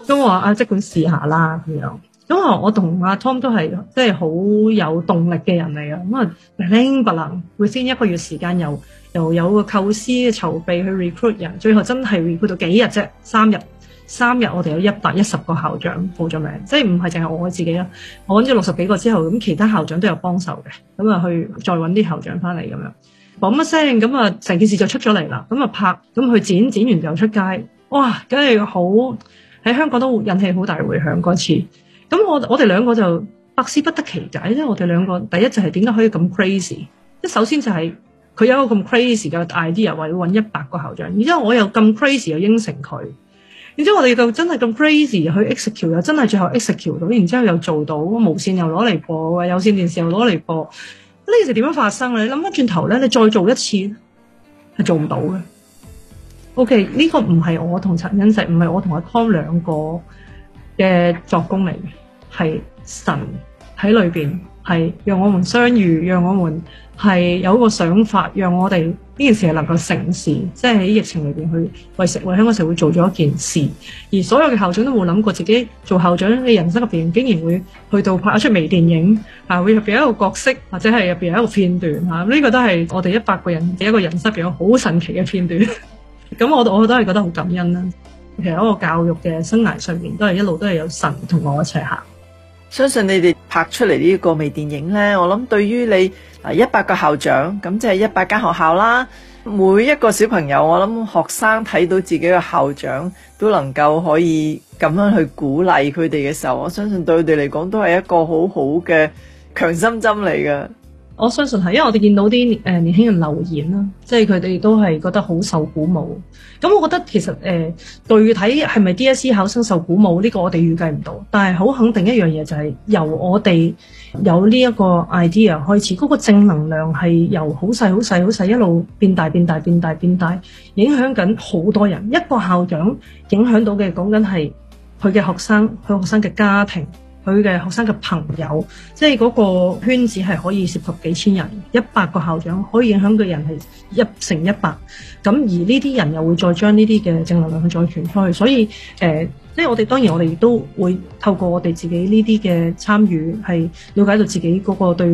咁我話啊，即管試下啦咁樣。咁我同阿 Tom 都係即係好有動力嘅人嚟嘅。咁啊，零不能會先1個月時間又有個構思嘅籌備去 recruit 人，最後真係 recruit 到幾日啫？3日我哋有110個校長報咗名，即係唔係淨係我自己啦。我揾咗60幾個之後，咁其他校長都有幫手嘅，咁啊去再揾啲校長翻嚟咁樣，嘣一聲咁啊，成件事就出咗嚟啦。咁啊拍，咁去剪完就出街，哇！梗係好喺香港都引起好大迴響嗰次。咁我哋兩個就百思不得其解，即係我哋兩個第一就係點解可以咁 crazy？即係首先就係佢有一個咁 crazy 嘅 idea，話要揾100個校長，然之後我又咁 crazy 又應承佢。然之後我哋就真係咁 crazy 去 execute， 又真係最後 execute 到，然之後又做到無線又攞嚟播，有線電視又攞嚟播。呢件事點樣發生咧？你諗翻轉頭咧，你再做一次係做唔到嘅。OK， 呢個唔係我同陳恩石，唔係我同阿 Tom 兩個嘅作工嚟嘅，係神喺裏邊，係讓我們相遇，讓我們係有一個想法，讓我哋呢件事係能夠成事，即係喺疫情裏邊去為香港社會做咗一件事。而所有嘅校長都冇諗過自己做校長嘅人生入邊，竟然會去到拍一出微電影啊，會入邊有一個角色，或者係入邊有一個片段嚇。呢個都係我哋100個人嘅一個人生入邊好神奇嘅片段。咁我都係覺得好感恩啦。其實喺個教育嘅生涯上面，都係一路都係有神同我一齊行。 相信你哋拍出嚟呢個微電影呢，我諗對於你100個校長，咁即係100間學校啦。每一個小朋友，我諗學生睇到自己嘅校長都能夠可以咁樣去鼓勵佢哋嘅時候，我相信對佢哋嚟講都係一個好好嘅強心針嚟嘅。 我相信係，因為我哋見到啲年輕人留言啦，即係佢哋都係覺得好受鼓舞。咁我覺得其實具體係咪 DSE 考生受鼓舞呢個我哋預計唔到，但係好肯定一樣嘢就係由我哋有呢一個 idea 開始，嗰個正能量係由好細一路變大，影響緊好多人。一個校長影響到嘅講緊係佢嘅學生，佢學生嘅家庭，佢嘅學生嘅朋友，即係嗰個圈子係可以涉及幾千人，100個校長可以影響嘅人係1乘100，咁而呢啲人又會再將呢啲嘅正能量去再傳出去，所以即係我哋當然我哋亦都會透過我哋自己呢啲嘅參與，係了解到自己嗰個對